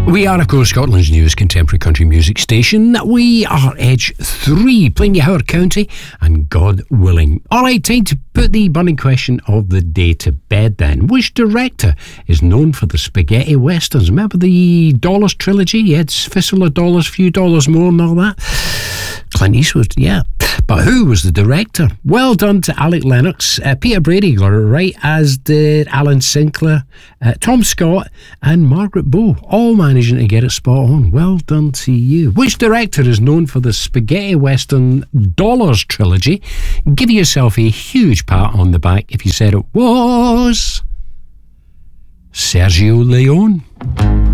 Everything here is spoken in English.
We are, of course, Scotland's newest contemporary country music station. We are Edge 3, playing you Howard County and God Willing. Alright, time to put the burning question of the day to bed then. Which director is known for the spaghetti westerns? Remember the Dollars trilogy? Yeah, it's Fistful of Dollars, Few Dollars More and all that. Clint Eastwood, yeah. But who was the director? Well done to Alec Lennox. Peter Brady got it right, as did Alan Sinclair, Tom Scott and Margaret Bowe, all managing to get it spot on. Well done to you. Which director is known for the spaghetti western Dollars trilogy? Give yourself a huge pat on the back if you said it was Sergio Leone.